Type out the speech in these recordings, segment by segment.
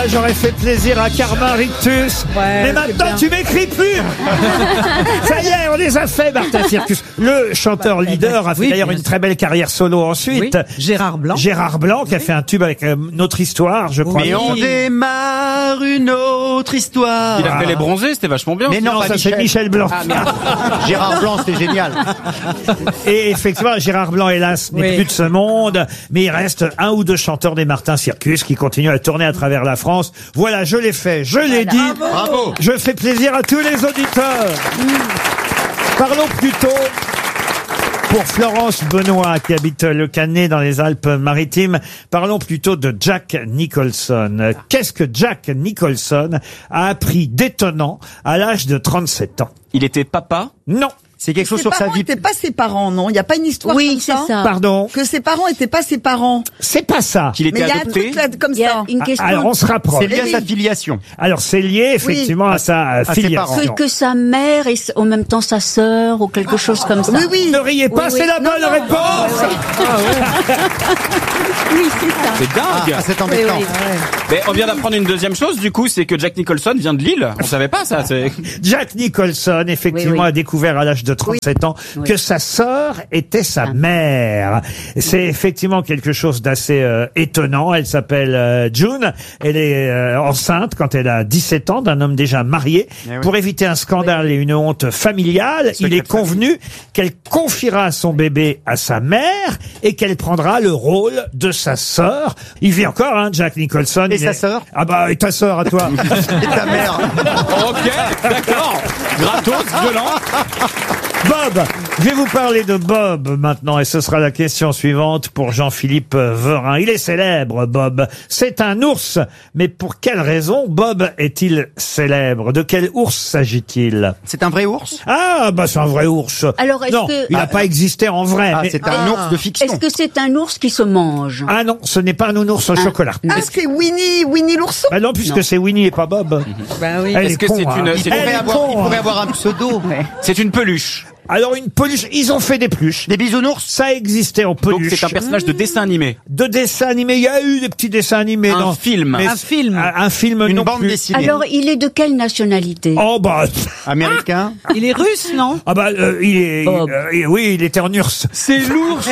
Là, j'aurais fait plaisir à Carmen Rictus. Ouais, mais maintenant, tu m'écris plus. Ça y est, on les a fait, Martin Circus. Le chanteur leader a fait d'ailleurs une très belle carrière solo ensuite. Oui, Gérard Blanc. Gérard Blanc, qui a fait un tube avec Notre Histoire, je crois. Mais on démarre une autre histoire. Il a fait Les Bronzés, c'était vachement bien. Mais non, ça c'est Michel Blanc. Ah, merde. Gérard Blanc, c'est génial. Et effectivement, Gérard Blanc, hélas, n'est plus de ce monde, mais il reste un ou deux chanteurs des Martin Circus qui continuent à tourner à travers la France. Voilà, je l'ai fait, je l'ai dit. Bravo. Je fais plaisir à tous les auditeurs. Parlons plutôt pour Florence Benoît, qui habite Le Canet dans les Alpes-Maritimes. Parlons plutôt de Jack Nicholson. Qu'est-ce que Jack Nicholson a appris d'étonnant à l'âge de 37 ans? Il était papa. Non. C'est quelque chose sur sa vie. N'étaient pas ses parents, non? Il n'y a pas une histoire comme ça. Pardon. Que ses parents n'étaient pas ses parents. C'est pas ça. Qu'il Mais était il y a un adopté. truc là, comme ça. Une question. Alors on se rapproche. C'est lié à sa filiation. Alors c'est lié effectivement à sa ses filiation. parents. Que sa mère et en même temps sa sœur ou quelque chose comme ça. Oui, oui. Ne riez pas, Oui, c'est oui. la bonne réponse. Oui, c'est ça. C'est dingue. C'est embêtant. Oui, Mais on vient d'apprendre une deuxième chose, du coup, c'est que Jack Nicholson vient de Lille. On savait pas ça. Jack Nicholson, effectivement, Oui, oui. a découvert à l'âge de 37 ans que sa sœur était sa mère. C'est effectivement quelque chose d'assez étonnant. Elle s'appelle June. Elle est enceinte quand elle a 17 ans d'un homme déjà marié. Eh oui. Pour éviter un scandale et une honte familiale, il est convenu qu'elle confiera son bébé à sa mère et qu'elle prendra le rôle de sa sœur. Il vit encore, hein, Jack Nicholson. Et sa sœur? Ah bah, et ta sœur à toi. Et ta mère. Ok, d'accord. Gratos, violent. Bob, je vais vous parler de Bob maintenant et ce sera la question suivante pour Jean-Philippe Verin. Il est célèbre, Bob. C'est un ours. Mais pour quelle raison Bob est-il célèbre? De quel ours s'agit-il? C'est un vrai ours? Ah, bah c'est un vrai ours. Alors, est-ce non, que- il n'a pas existé en vrai. mais- C'est un ours de fiction. Est-ce que c'est un ours qui se mange? Ah non, ce n'est pas un nounours au chocolat. Ah, c'est Winnie l'ourson. Ah non, puisque c'est Winnie et pas Bob. Ben oui. Elle Est-ce est que con, c'est hein. une- Il c'est pourrait Elle est con, avoir un pseudo. C'est une peluche. Alors une peluche, ils ont fait des peluches. Des bisounours? Ça existait en Donc peluche. c'est un personnage de dessin animé. De dessins animés, il y a eu des petits dessins animés. Un non. film. Mais Un film. Un film Une non bande plus. dessinée. Alors, il est de quelle nationalité? Oh bah, Américain? Il est russe, non? ah bah il est, Bob. oui, il était en URSS. C'est l'ours.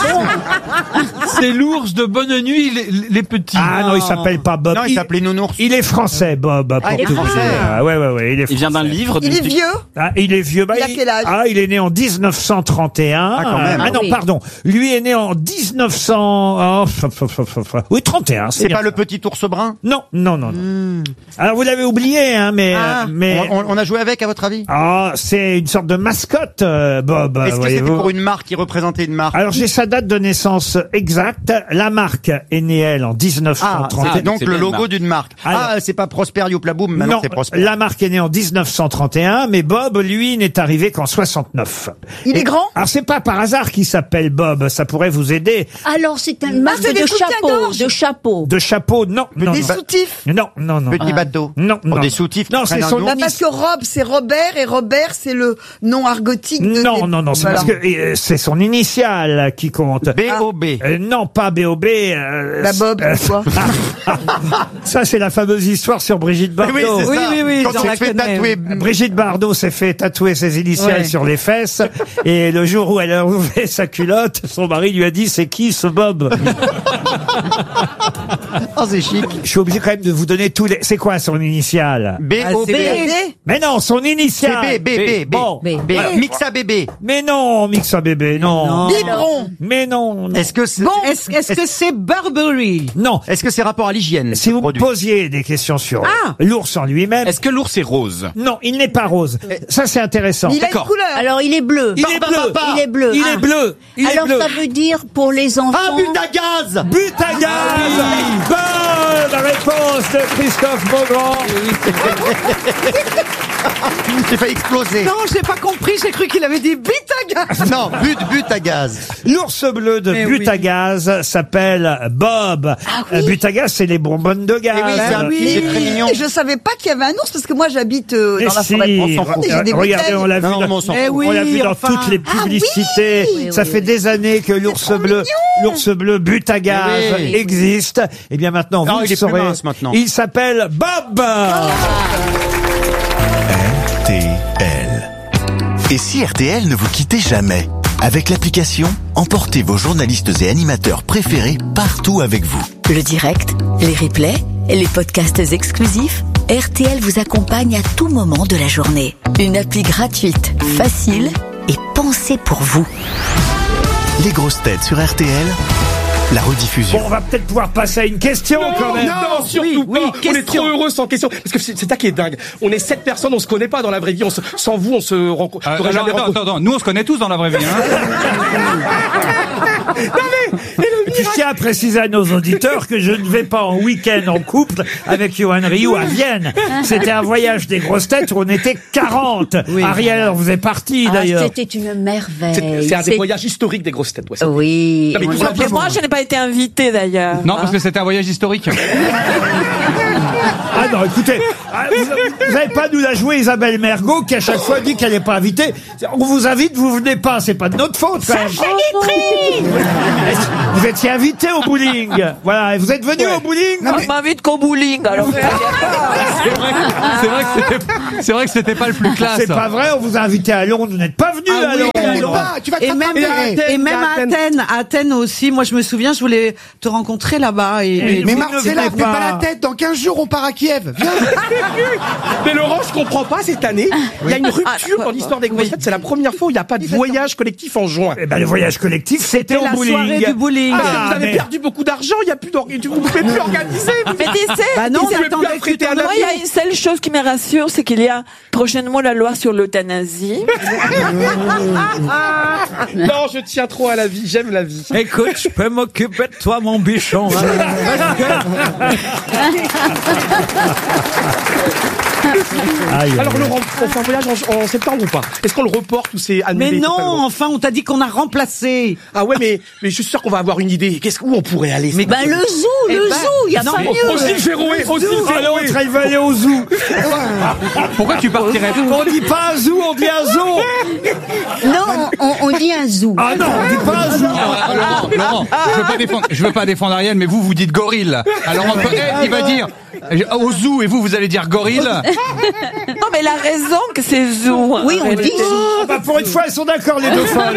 C'est l'ours de Bonne Nuit, les petits. Ah non, il s'appelle pas Bob. Non, il s'appelait Nounours. Il est français, Bob. Pour il est tout vous français. dire. Ah, ouais, il est Il vient d'un français. livre. Il est vieux. Ah, il est vieux. Bah, Il a quel âge? Ah, il est né en 1931. Ah, quand même. Ah non, oui. pardon. Lui est né en 1900. Oui, 31. C'est bien pas le ça. petit ours brun? Non. Alors vous l'avez oublié, hein, mais On a joué avec, à votre avis? ah, c'est une sorte de mascotte, Bob. Est-ce que c'était voyez-vous. pour une marque qui représentait une marque? Alors j'ai sa date de naissance exacte. La marque est née elle en 1931. c'est donc c'est le bien une logo marque. d'une marque. Alors- C'est pas Prosper Yoplaboum, maintenant Non, c'est Prosper. la marque est née en 1931, mais Bob, lui, n'est arrivé qu'en 69. Il est grand? Alors c'est pas par hasard qu'il s'appelle Bob, ça pourrait vous aider. Alors, c'est une marque c'est des de soutiens-gorge. chapeau. De chapeau, non, non, Des non. soutifs. Non. Petit bateau. Non, Pour non. des soutifs. Non, qui c'est prennent son un dos. Bah, parce que Rob, c'est Robert, et Robert, c'est le nom argotique de... Non, c'est Voilà. parce que c'est son initiale qui compte. B.O.B. Non, pas B.O.B. Bah, Bob, quoi. Ça, c'est la fameuse histoire sur Brigitte Bardot. Oui, c'est Oui, ça. oui, oui, Quand j'en on la se fait connais. tatouer. Brigitte Bardot s'est fait tatouer ses initiales Ouais. sur les fesses et le jour où elle a ouvert sa culotte, son mari lui a dit c'est qui ce Bob? Oh, c'est chic. Je suis obligé quand même de vous donner tous les... C'est quoi son initiale? B.O.B. BD. Mais non, son initiale. C'est B. Bon. B. Mixa bébé. Mais non, Mixa bébé, non. Non. Biberon. Mais non. Est-ce que c'est, Est-ce que c'est Burberry? Non. est-ce que c'est rapport à l'hygiène? Si vous me produit posiez des questions sur l'ours en lui-même, Est-ce que l'ours est rose? non, il n'est pas rose. Ça, c'est intéressant. Il a une D'accord. couleur. Alors, il est bleu. Il est bleu. Il est bleu. Il est bleu. Il est Alors, bleu. ça veut dire pour les enfants. Ah, but à gaz! But à gaz. Bonne réponse de Christophe Beaugrand. J'ai failli exploser. Non, j'ai pas compris, j'ai cru qu'il avait dit bite à gaz. Non, but à gaz. L'ours bleu de Mais but à gaz s'appelle Bob. But à gaz, c'est les bonbonnes de gaz. Eh oui, c'est un Oui, C'est très mignon. je savais pas qu'il y avait un ours parce que moi j'habite Et dans la si, forêt. On s'en fout, j'ai des regardez, bouteilles. on l'a vu, Non, dans, mais on s'en Eh fout. oui, on l'a vu dans enfin. toutes les publicités. Oui, Ça oui, fait des années que l'ours bleu but à gaz Oui. existe. Et bien maintenant, Non, vous il le est plus saurez. mince maintenant. Il s'appelle Bob. RTL. Et si RTL ne vous quittait jamais? Avec l'application, emportez vos journalistes et animateurs préférés partout avec vous. Le direct, les replays, les podcasts exclusifs, RTL vous accompagne à tout moment de la journée. Une appli gratuite, facile et pensée pour vous. Les grosses têtes sur RTL, la rediffusion. Bon, on va peut-être pouvoir passer à une question quand même. Non, surtout Oui, pas. On est question. trop heureux sans question. Parce que c'est ça qui est dingue. On est 7 personnes, on se connaît pas dans la vraie vie. Sans vous, on se rencontre. Attends, nous on se connaît tous dans la vraie vie. Et puis, je tiens à préciser à nos auditeurs que je ne vais pas en week-end en couple avec Johan Rioux à Vienne. C'était un voyage des grosses têtes où on était 40. Ariel, vous êtes parti d'ailleurs. C'était une merveille. C'est un des voyages historiques des grosses têtes. Ouais, c'est- Oui. Non, mais tout On- simplement. Mais moi, je n'ai pas été invitée d'ailleurs. Non, parce que c'était un voyage historique. Ah non, écoutez, vous n'allez pas nous la jouer Isabelle Mergo qui à chaque fois dit qu'elle n'est pas invitée. On vous invite, vous venez pas, c'est pas de notre faute quand même. Vous étiez invité au bowling. Voilà, et vous êtes venu au bowling. On m'invite qu'au bowling, alors. C'est vrai que c'était pas le plus classe. C'est pas vrai, on vous a invité à Londres, vous n'êtes pas venu à Londres. Tu vas te Et même, rattraper. et même à Athènes. À Athènes aussi. Moi, je me souviens, je voulais te rencontrer là-bas. Et Mais Mais vous Marcella, ne venez fais pas pas. la tête. Dans 15 jours, on part à Kiev. Viens. Mais Laurent, je comprends pas cette année. Il y a une rupture dans l'histoire des grosses têtes. C'est la première fois où il n'y a pas de voyage collectif en juin. Eh ben, le voyage collectif, c'était au la bowling. soirée du bowling. Ah, vous avez mais- perdu beaucoup d'argent, il y a plus vous pouvez plus organiser. Mais tu sais, Bah non, Vous on pouvez plus attendait que tu affréter un t'en moi, il y a une seule chose qui me rassure, c'est qu'il y a prochainement la loi sur l'euthanasie. Non, je tiens trop à la vie, j'aime la vie. Écoute, je peux m'occuper de toi, mon bichon. Aïe, aïe, Alors aïe. Laurent, on fait un voyage en septembre ou pas? Est-ce qu'on le reporte ou c'est annulé Mais non, totalement enfin, on t'a dit qu'on a remplacé. Ah ouais, mais je suis sûr qu'on va avoir une idée. Où on pourrait aller? Mais Ben, le zoo, Eh le ben, zoo, il y a non, pas mais- mieux. Aussi le Féroé, aussi le Ah, l'autre, Féroé. elle veut aller au zoo. Pourquoi tu partirais? On dit pas un zoo, on dit un zoo. Non, on dit un zoo. Ah non, on dit pas un zoo. Laurent, je veux pas défendre Ariel, mais vous dites gorille. Alors il va dire au zoo et vous allez dire gorille. Non, mais elle a raison que c'est zoo. Oui, on dit zoo. Ah bah, pour une fois, elles sont d'accord, les deux folles.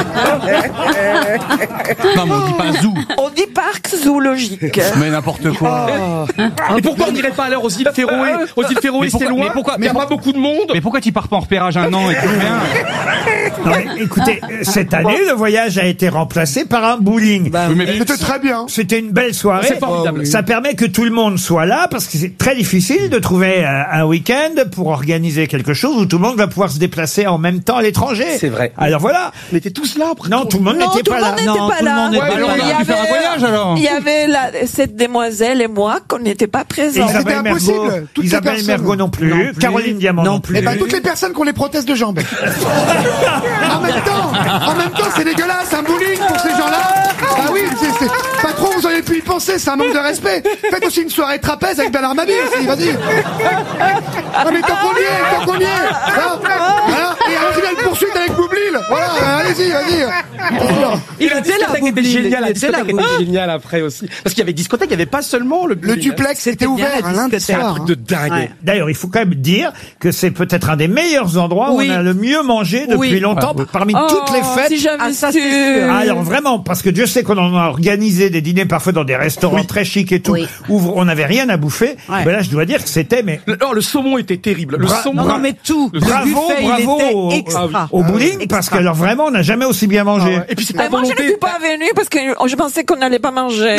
Non, mais on dit pas zoo. On dit parc zoologique. Mais n'importe quoi. Et pourquoi on n'irait pas alors aux îles Féroé? Aux îles Féroé, Mais c'est pourquoi- loin. mais pourquoi- Il n'y a pas beaucoup de monde. Mais pourquoi tu pars pas en repérage un an et tu reviens? Non, mais écoutez, cette année, le voyage a été remplacé par un bowling. Oui, mais C'était très bien. C'était une belle soirée. C'est formidable. Ça permet que tout le monde soit là parce que c'est très difficile de trouver un week-end pour organiser quelque chose où tout le monde va pouvoir se déplacer en même temps à l'étranger. C'est vrai. Alors voilà. On était tous là après. Non, tout le monde Non, n'était tout pas le là. monde n'était Non, pas tout le là. monde n'était Ouais, pas alors, là. on aurait pu faire un voyage, alors. Il y avait cette demoiselle et moi qu'on n'était pas présents. c'était Isabelle impossible. Mergo, Toutes les Isabelle personnes. Mergo non plus. Non plus. Caroline Diamant non, Non plus. Eh ben, toutes les personnes qui ont les prothèses de jambes. en même temps, c'est dégueulasse, un bowling pour ces gens-là. Ah oui, patron, vous auriez pu y penser, c'est un manque de respect. Faites aussi une soirée trapèze avec Bernard Mabille aussi, vas-y. Non mais tant qu'on y est, hein, et un final poursuite avec Boublil. Voilà, allez-y, vas-y. Il la était là, discothèque était Boublil, géniale, il la était là, discothèque était géniale après aussi. Parce qu'il y avait discothèque, il n'y avait pas seulement le Le bowling. duplex était bien ouvert la un lundi discothèque. C'est un soir. truc de dingue. Ouais. D'ailleurs, il faut quand même dire que c'est peut-être un des meilleurs endroits Oui. où on a le mieux mangé depuis Oui. longtemps, parmi toutes les fêtes. Si j'avais Ah, ça, su. c'est sûr. Alors vraiment, parce que Dieu sait qu'on en a organisé des dîners parfois dans des restaurants très chics et tout, Oui. où on n'avait rien à bouffer. Ouais. Ben là, je dois dire que c'était mais Le saumon était terrible. Le saumon. Non, mais tout. Le bravo, buffet, bravo il au, était extra. au bowling, parce que alors vraiment, on n'a jamais aussi bien mangé. Et puis c'est Mais pas moi, je ne volonté. suis pas venue parce que je pensais qu'on n'allait pas manger.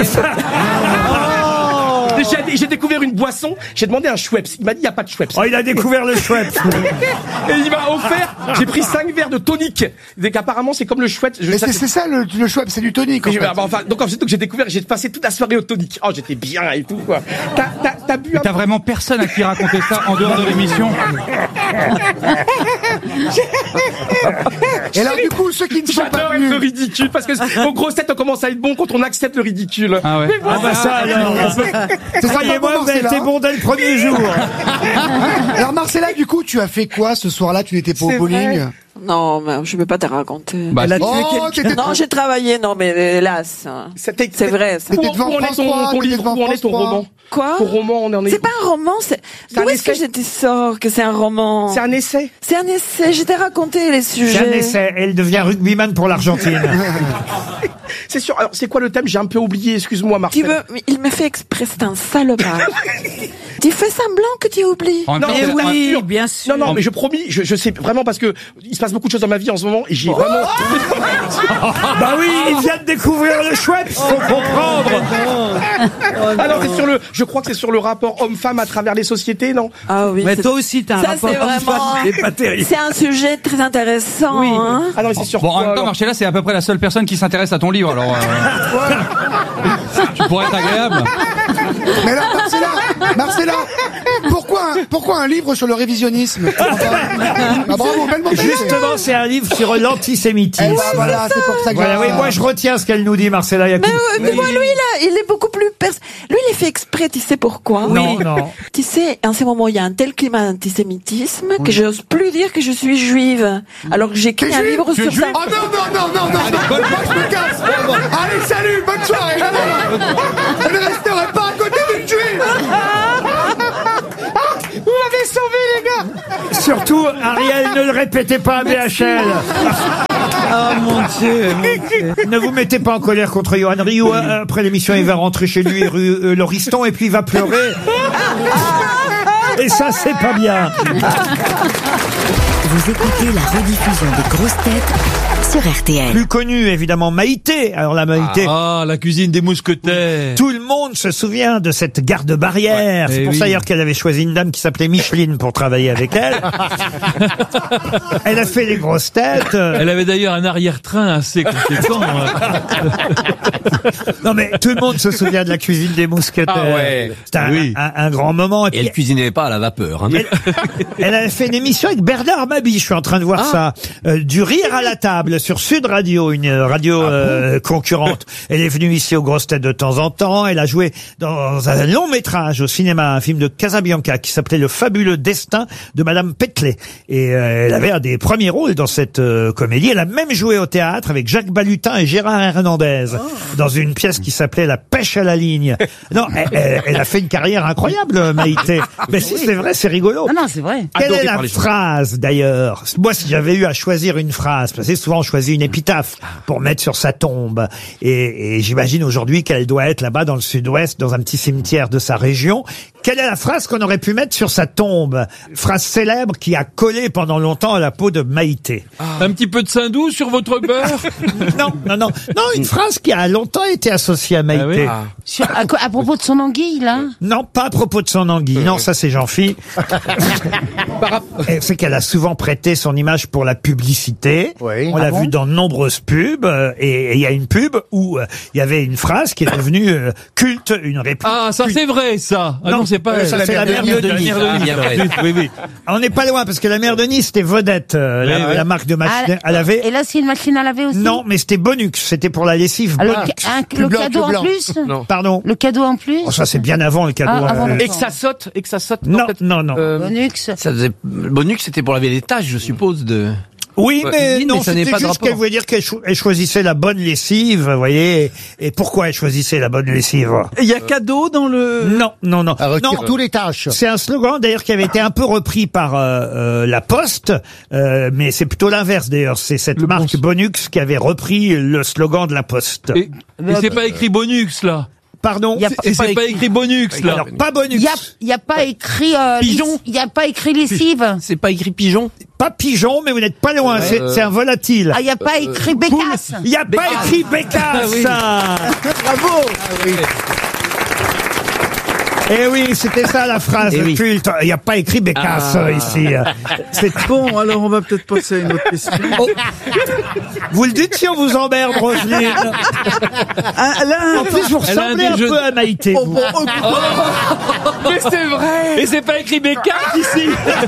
J'ai découvert une boisson, j'ai demandé un Schweppes. Il m'a dit il n'y a pas de Schweppes. Oh, il a découvert le chouette. Et il m'a offert, j'ai pris 5 verres de tonic. Donc apparemment c'est comme le Schweppes. Mais c'est ça le Schweppes, c'est du tonic. En fait. Donc j'ai découvert, j'ai passé toute la soirée au tonic. Oh j'étais bien et tout quoi. t'as bu Mais t'as vraiment personne à qui raconter ça en dehors de l'émission. Et alors, du coup, ceux qui ne sont J'adore pas être le venus. ridicule, parce que aux grosses têtes, on commence à être bon quand on accepte le ridicule. Ah ouais. Ah bah ça alors. Croyez-moi, vous avez été bon dès le premier jour. Alors, Marcella, du coup, tu as fait quoi ce soir-là? Tu n'étais pas au C'est bowling? vrai. Non, mais je peux pas te raconter. Bah, Oh, t'étais Non, j'ai travaillé, non, mais hélas. C'est vrai, ça. T'étais devant Où en est France ton 3, t'étais livre? devant Où en est ton France 3. roman? Quoi? Ton roman, on en est. C'est pas un roman, un D'où est-ce que essai. je te sors que c'est un roman? C'est un essai. C'est un essai, je t'ai raconté les sujets. C'est un essai. Elle devient rugbyman pour l'Argentine. C'est sûr. Alors, c'est quoi le thème? J'ai un peu oublié, excuse-moi, Tu Marcel. veux, mais il me fait exprès, c'est un salopard. Tu fais semblant que tu oublies. En même temps, Mais c'est- oui, sûr. bien sûr. Non, mais je promis, je sais vraiment parce que il se passe beaucoup de choses dans ma vie en ce moment et j'ai vraiment. Bah oui, il vient de découvrir le chouette, faut comprendre. Alors c'est sur le, je crois que c'est sur le rapport homme-femme à travers les sociétés, non? Ah oui. Mais c'est- toi aussi, t'as un ça, rapport c'est homme-femme vraiment. qui est pas terrible. C'est un sujet très intéressant. Oui. Hein. Ah non, mais c'est sur Bon, en quoi, même temps, alors Marcella, c'est à peu près la seule personne qui s'intéresse à ton livre, alors tu pourrais être agréable. Mais alors, Marcella, pourquoi un livre sur le révisionnisme? Ah, bravo, belle mentalité. Justement, c'est un livre sur l'antisémitisme. Eh ben, voilà, c'est pour ça que Voilà, j'ai oui, ça. moi je retiens ce qu'elle nous dit, Marcella Yacoub. Mais moi, lui, là, il est beaucoup plus lui, il est fait exprès, tu sais pourquoi? Non, non. Tu sais, en ce moment, il y a un tel climat d'antisémitisme que j'ose plus dire que je suis juive. Alors que j'écris T'es un juive? livre Tu es sur juive? ça. Oh non, moi je me casse. Allez, salut, bonne soirée. Je ne resterai pas à côté d'une juive. Vous m'avez sauvé, les gars. Surtout, Ariel, ne le répétez pas à BHL. Oh mon Dieu. Ne vous mettez pas en colère contre Johan Rioux. Après l'émission, il va rentrer chez lui, rue Lauriston, et puis il va pleurer. Et ça, c'est pas bien. Vous écoutez la rediffusion des grosses têtes sur RTL. Plus connu, évidemment, Maïté. Alors la Maïté... Ah, la cuisine des mousquetaires. Tout le monde se souvient de cette garde-barrière. Ouais, C'est eh pour oui. ça d'ailleurs qu'elle avait choisi une dame qui s'appelait Micheline pour travailler avec elle. Elle a fait les grosses têtes. Elle avait d'ailleurs un arrière-train assez conséquent. Non mais tout le monde se souvient de la cuisine des mousquetaires. Ah ouais. C'était Oui. un grand moment. Et Et puis, elle cuisinait pas à la vapeur. Hein. elle avait fait une émission avec Bernard Mabie, je suis en train de voir ça, du rire à la table sur Sud Radio, une radio concurrente. Elle est venue ici aux grosses têtes de temps en temps. Elle a joué dans un long métrage au cinéma, un film de Casabianca qui s'appelait Le fabuleux destin de Madame Petley. Et elle avait un des premiers rôles dans cette comédie. Elle a même joué au théâtre avec Jacques Balutin et Gérard Hernandez dans une pièce qui s'appelait La pêche à la ligne. Non, elle a fait une carrière incroyable, Maïté. Mais si, c'est vrai, c'est rigolo. Non, c'est vrai. Quelle Adoré est la par les gens. phrase d'ailleurs? Moi, si j'avais eu à choisir une phrase, parce que souvent on choisit une épitaphe pour mettre sur sa tombe, et j'imagine aujourd'hui qu'elle doit être là-bas dans le sud-ouest, dans un petit cimetière de sa région. Quelle est la phrase qu'on aurait pu mettre sur sa tombe? Phrase célèbre qui a collé pendant longtemps à la peau de Maïté. Un petit peu de Saint-Doux sur votre beurre. Non, une phrase qui a longtemps été associée à Maïté. Ah À propos de son anguille, là. Non, pas à propos de son anguille. Non, ça c'est Jean-Phi. C'est qu'elle a souvent prêté son image pour la publicité. Oui. On l'a vu dans de nombreuses pubs. Et il y a une pub où il y avait une phrase qui est devenue culte, une réplique. Ah, ça culte. c'est vrai, ça. Ah Non, non, c'est pas ça, elle. c'est la mère de Denis. La mère de Denis. Ah, bien vrai. Oui, oui. On n'est pas loin parce que la mère de Nice, c'était Vedette, la marque de machine à laver. Et là, c'est une machine à laver aussi. Non, mais c'était Bonux. C'était pour la lessive Alors, Bonux. le blanc, cadeau plus blanc. en plus. Non. Pardon. Le cadeau en plus. Oh, ça c'est bien avant le cadeau. Ah, avant le- Et que ça saute. Non, non. Bonux. Ça faisait... Bonux, c'était pour laver les taches, je suppose, de... Oui, Ouais. mais Oui, non, mais ça n'est c'était pas de juste rapport. qu'elle voulait dire qu'elle choisissait la bonne lessive, vous voyez. Et pourquoi elle choisissait la bonne lessive? Il y a cadeau dans le... Non. Elle retire tous les tâches. C'est un slogan d'ailleurs qui avait été un peu repris par la Poste, mais c'est plutôt l'inverse d'ailleurs. C'est cette marque Bonux qui avait repris le slogan de la Poste. Et c'est pas écrit Bonux, là. Pardon. Et c'est pas écrit Bonux, là. Alors pas Bonux. Il y a pas écrit Pigeon. Il y a pas écrit lessive. C'est pas écrit pigeon? Pas pigeon, mais vous n'êtes pas loin. C'est un volatile. Ah, il y a pas écrit bécasse. Il n'y a pas écrit Bécasse. Bravo. Eh oui, c'était ça la phrase Eh oui. culte. Il n'y a pas écrit Bécasse ici. C'est Bon, alors on va peut-être passer à une autre question. Vous le dites si on vous emmerde, Roselyne. Ah, là, En plus, vous Elle a un ressemblez un des jeux peu à Maïté. oh, vous. bon, oh, Mais c'est vrai. Et c'est pas écrit Becca ici.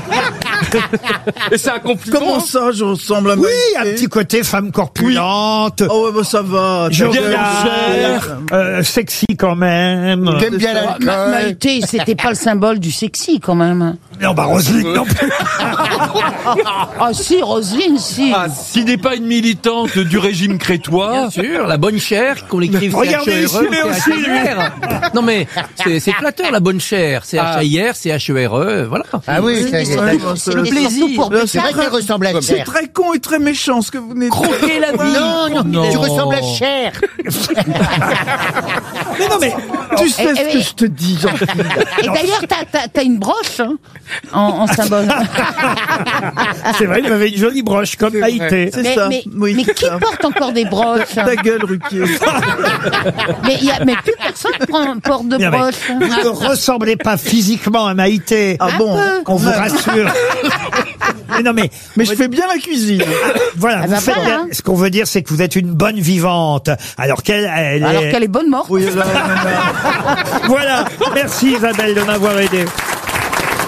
Et c'est un compliment. Comment ça, je ressemble à Oui, Maïté un petit côté femme corpulente. Oh ouais, bah ça va. Joviale, sexy quand même. T'aimes bien l'alcool. Maïté, c'était pas le symbole du sexy quand même. Non, bah Roselyne non plus. Ah si, Roselyne, si. Ah, s'il n'est pas une militante du régime crétois. Bien sûr, la bonne chair, qu'on l'écrive Regardez, il C-H-E-R-E, suivait aussi, lui. C-H-E-R. Non mais, c'est flatteur, la bonne chair. C-H-A-I-R, C-H-E-R-E, voilà. Ah oui, C'est le plaisir. C'est vrai qu'elle ressemble à c'est Cher. très con et très méchant ce que vous venez de dire. Croquer la vie. Non, tu ressembles à Cher. Mais non, mais Tu sais ce que je te dis, Jean-Philippe. Et d'ailleurs, t'as une broche hein, en symbole. c'est vrai, il avait une jolie broche comme Maïté. C'est ça. Oui, mais c'est qui ça. porte encore des broches Ta gueule, Ruquier. mais plus personne porte de Non, mais broche. vous ne ressemblez pas physiquement à Maïté. Ah bon? On vous rassure. Mais non, mais Mais je fais bien la cuisine. voilà, Ah vous bah faites voilà. bien. Ce qu'on veut dire, c'est que vous êtes une bonne vivante. Alors qu'elle Alors qu'elle est bonne morte. Oui, là, Voilà. Merci Isabelle de m'avoir aidé.